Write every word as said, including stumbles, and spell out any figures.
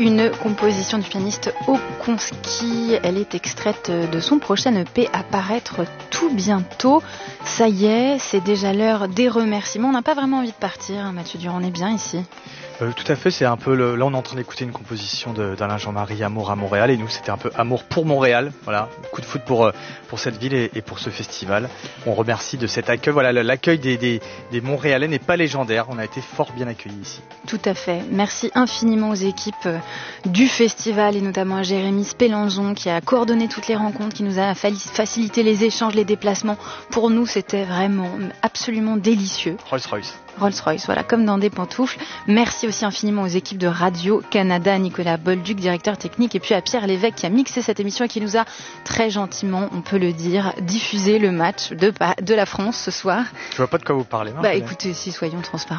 une composition du pianiste Okonski. Elle est extraite de son prochain E P à paraître tout bientôt. Ça y est, c'est déjà l'heure des remerciements. On n'a pas vraiment envie de partir, hein, Mathieu Durand, on est bien ici. Euh, tout à fait, c'est un peu le... là on est en train d'écouter une composition de, d'Alain Jean-Marie, Amour à Montréal, et nous c'était un peu Amour pour Montréal, voilà, coup de foot pour, euh, pour cette ville et, et pour ce festival. On remercie de cet accueil, voilà, l'accueil des, des, des Montréalais n'est pas légendaire, on a été fort bien accueillis ici. Tout à fait, merci infiniment aux équipes du festival et notamment à Jérémy Spélanzon qui a coordonné toutes les rencontres, qui nous a facilité les échanges, les déplacements. Pour nous c'était vraiment absolument délicieux. Rolls-Royce. Rolls-Royce, voilà, comme dans des pantoufles. Merci aussi infiniment aux équipes de Radio-Canada, Nicolas Bolduc, directeur technique, et puis à Pierre Lévesque qui a mixé cette émission et qui nous a très gentiment, on peut le dire, diffusé le match de, de la France ce soir. Je vois pas de quoi vous parlez. Hein, bah écoutez, si soyons transparents.